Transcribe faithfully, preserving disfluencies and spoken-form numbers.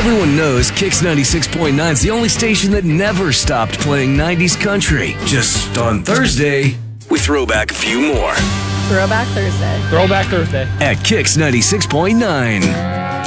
Everyone knows Kix ninety-six point nine is the only station that never stopped playing nineties country. Just on Thursday, we throw back a few more. Throwback Thursday. Throwback Thursday. At Kix ninety-six point nine.